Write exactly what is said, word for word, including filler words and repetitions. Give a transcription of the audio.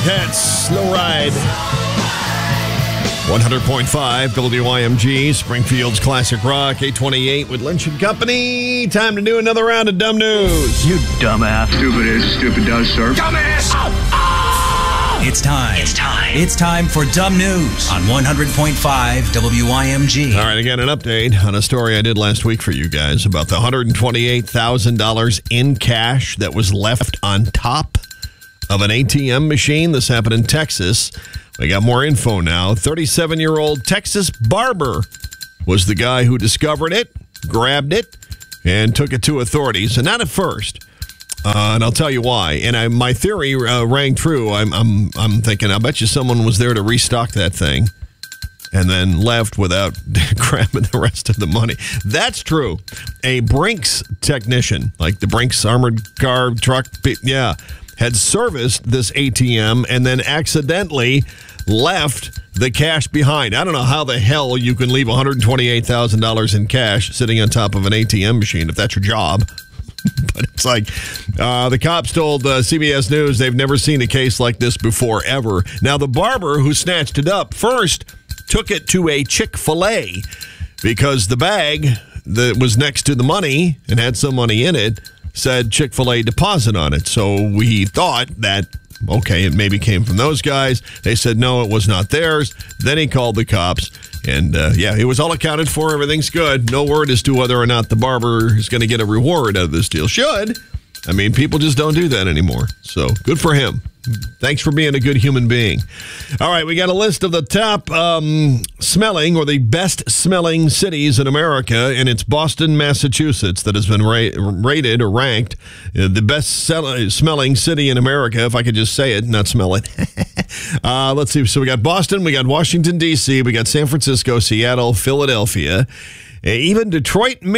Cats, Slow Ride. one hundred point five W I M G, Springfield's Classic Rock, eight twenty-eight with Lynch and Company. Time to do another round of dumb news. You dumbass. Stupid is, stupid does, sir. Dumbass! Oh, oh! It's time. It's time. It's time for Dumb News on one hundred point five W I M G. All right, again, an update on a story I did last week for you guys about the one hundred twenty-eight thousand dollars in cash that was left on top of an A T M machine. This happened in Texas. We got more info now. thirty-seven-year-old Texas barber was the guy who discovered it, grabbed it, and took it to authorities. And not at first. Uh, and I'll tell you why. And I, my theory uh, rang true. I'm, I'm, I'm thinking, I bet you someone was there to restock that thing and then left without grabbing the rest of the money. That's true. A Brinks technician, like the Brinks armored car truck, yeah, had serviced this A T M and then accidentally left the cash behind. I don't know how the hell you can leave one hundred twenty-eight thousand dollars in cash sitting on top of an A T M machine if that's your job. But it's like, uh, the cops told uh, C B S News they've never seen a case like this before, ever. Now, the barber who snatched it up first took it to a Chick-fil-A because the bag that was next to the money and had some money in it said Chick-fil-A deposit on it. So we thought that, okay, it maybe came from those guys. They said, no, it was not theirs. Then he called the cops. And, uh, yeah, it was all accounted for. Everything's good. No word as to whether or not the barber is going to get a reward out of this deal. Should. I mean, people just don't do that anymore. So good for him. Thanks for being a good human being. All right, we got a list of the top um, smelling or the best smelling cities in America, and it's Boston, Massachusetts that has been ra- rated or ranked uh, the best sell- smelling city in America, if I could just say it, not smell it. uh, let's see. So we got Boston, we got Washington, D C, we got San Francisco, Seattle, Philadelphia, even Detroit,